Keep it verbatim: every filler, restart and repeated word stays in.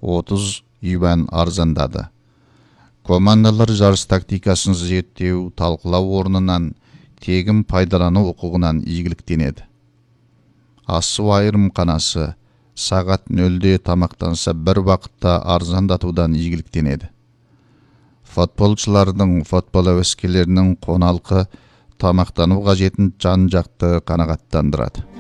отыз юан арзандады. Командалар жарыс тактикасын зерттеу, талқылау орнынан тегін пайдалану құқығынан игіліктенеді. Асу айырымханасы сағат нөлде тамақтанса бір уақытта арзандатудан игіліктенеді. Футболшылардың, футбол әуескерлерінің қоналқы тамақтану қажетін жан-жақты қанағаттандырады.